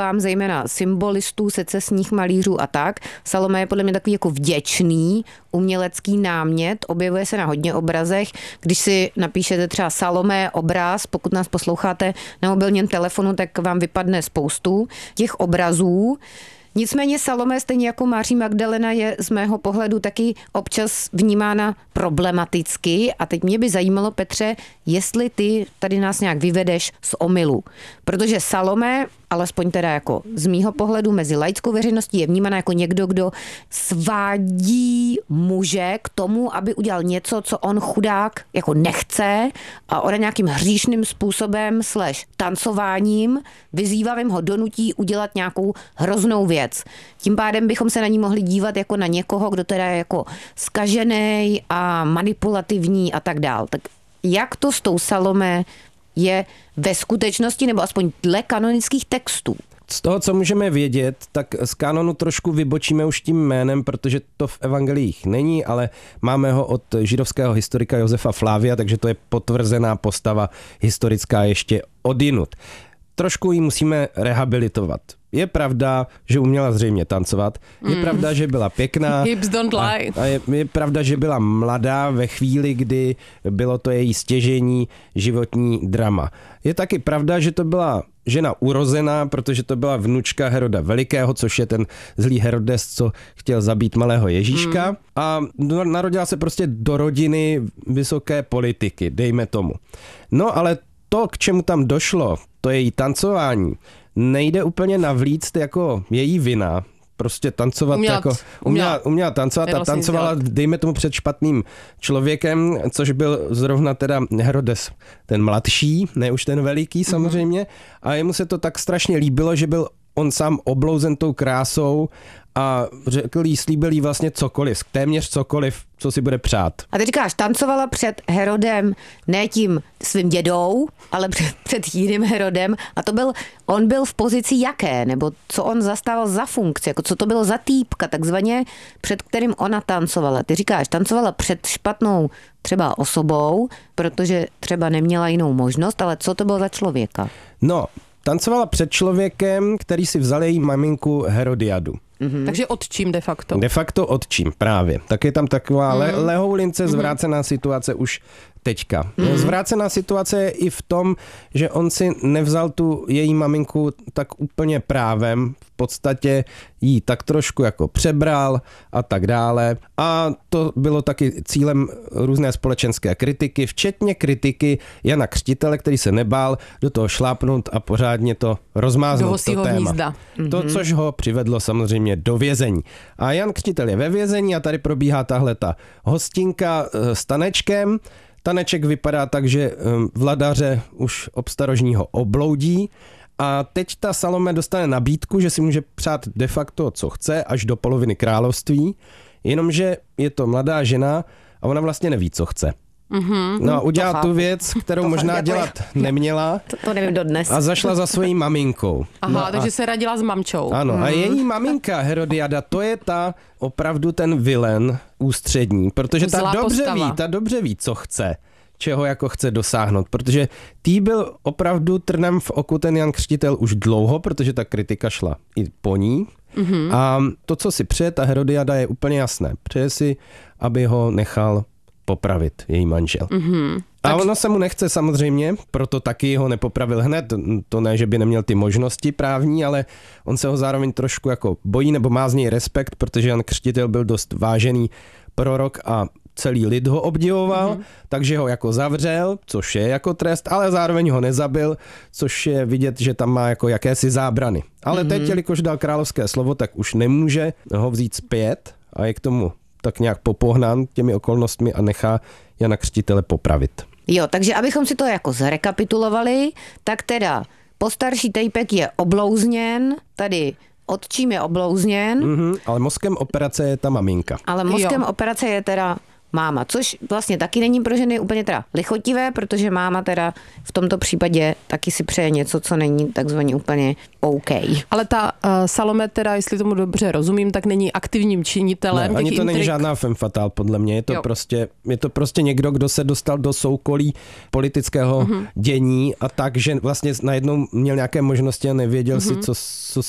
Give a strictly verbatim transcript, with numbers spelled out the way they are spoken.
Mám zejména symbolistů, secesních malířů a tak. Salomé je podle mě takový jako vděčný umělecký námět, objevuje se na hodně obrazech. Když si napíšete třeba Salomé obraz, pokud nás posloucháte na mobilním telefonu, tak vám vypadne spoustu těch obrazů. Nicméně Salomé, stejně jako Maří Magdalena, je z mého pohledu taky občas vnímána problematicky a teď mě by zajímalo, Petře, jestli ty tady nás nějak vyvedeš z omylu. Protože Salomé, alespoň teda jako z mýho pohledu mezi laickou veřejností, je vnímána jako někdo, kdo svádí muže k tomu, aby udělal něco, co on chudák jako nechce a ona nějakým hříšným způsobem slash tancováním vyzývavým ho donutí udělat nějakou hroznou věc. Tím pádem bychom se na ní mohli dívat jako na někoho, kdo teda je jako zkažený a manipulativní a tak dál. Tak jak to s tou Salomé je ve skutečnosti, nebo aspoň dle kanonických textů? Z toho, co můžeme vědět, tak z kanonu trošku vybočíme už tím jménem, protože to v evangeliích není, ale máme ho od židovského historika Josefa Flávia, takže to je potvrzená postava historická ještě odjinud. Trošku ji musíme rehabilitovat. Je pravda, že uměla zřejmě tancovat. Je mm. pravda, že byla pěkná. Hips don't lie. A, a je, je pravda, že byla mladá ve chvíli, kdy bylo to její stěžení životní drama. Je taky pravda, že to byla žena urozená, protože to byla vnučka Heroda Velikého, což je ten zlý Herodes, co chtěl zabít malého Ježíška. Mm. A narodila se prostě do rodiny vysoké politiky, dejme tomu. No ale to, k čemu tam došlo, to její tancování, nejde úplně navlíct jako její vina. Prostě tancovat uměla, jako... Uměla, uměla tancovat a vlastně tancovala, dělat. Dejme tomu, před špatným člověkem, což byl zrovna teda Herodes ten mladší, ne už ten veliký samozřejmě. Mm-hmm. A jemu se to tak strašně líbilo, že byl on sám oblouzen tou krásou a řekl jí, slíbil jí vlastně cokoliv, téměř cokoliv, co si bude přát. A ty říkáš, tancovala před Herodem, ne tím svým dědou, ale před, před jiným Herodem. A to byl, on byl v pozici jaké? Nebo co on zastával za funkci? Jako co to bylo za týpka, takzvaně, před kterým ona tancovala? Ty říkáš, tancovala před špatnou třeba osobou, protože třeba neměla jinou možnost, ale co to bylo za člověka? No, tancovala před člověkem, který si vzal její maminku Herodiadu. Mm-hmm. Takže otčím de facto. De facto otčím, právě. Tak je tam taková mm. le- lehoulince zvrácená mm. situace už teďka. Mm. Zvrácená situace je i v tom, že on si nevzal tu její maminku tak úplně právem, v podstatě jí tak trošku jako přebral a tak dále. A to bylo taky cílem různé společenské kritiky, včetně kritiky Jana Křtitele, který se nebál do toho šlápnout a pořádně to rozmáznout, to téma. Hnízda. To, což ho přivedlo samozřejmě do vězení. A Jan Křtitel je ve vězení a tady probíhá tahle ta hostinka s tanečkem. Taneček vypadá tak, že vladaře už obstarožního obloudí a teď ta Salome dostane nabídku, že si může přát de facto, co chce, až do poloviny království, jenomže je to mladá žena a ona vlastně neví, co chce. Mm-hmm, no a udělala tu věc, kterou možná chápu, dělat neměla. To, to nevím dodnes. A zašla za svojí maminkou. Aha, no takže a, se radila s mamčou. Ano, mm. a její maminka Herodiada, to je ta opravdu ten vilen ústřední, protože ta Zlá dobře postava. ví, ta dobře ví, co chce, čeho jako chce dosáhnout, protože tý byl opravdu trnem v oku ten Jan Křtitel už dlouho, protože ta kritika šla i po ní. Mm-hmm. A to, co si přeje ta Herodiada, je úplně jasné. Přeje si, aby ho nechal popravit její manžel. Mm-hmm. A ono se mu nechce samozřejmě, proto taky ho nepopravil hned. To ne, že by neměl ty možnosti právní, ale on se ho zároveň trošku jako bojí nebo má z něj respekt, protože Jan Křtitel byl dost vážený prorok a celý lid ho obdivoval, mm-hmm. takže ho jako zavřel, což je jako trest, ale zároveň ho nezabil, což je vidět, že tam má jako jakési zábrany. Ale mm-hmm. teď, jelikož dal královské slovo, tak už nemůže ho vzít zpět a je k tomu tak nějak popohnán těmi okolnostmi a nechá Jana Křtitele popravit. Jo, takže abychom si to jako zrekapitulovali, tak teda postarší týpek je oblouzněn, tady otčím je oblouzněn. Mm-hmm, ale mozkem operace je ta maminka. Ale mozkem jo. operace je teda máma, což vlastně taky není pro ženy úplně teda lichotivé, protože máma teda v tomto případě taky si přeje něco, co není takzvaně úplně OK. Ale ta uh, Salome teda, jestli tomu dobře rozumím, tak není aktivním činitelem. Ne, ani těch to není intrik. žádná femme fatale, podle mě. Je to, Jo. prostě, je to prostě někdo, kdo se dostal do soukolí politického mm-hmm. dění a tak, že vlastně najednou měl nějaké možnosti a nevěděl mm-hmm. si, co, co si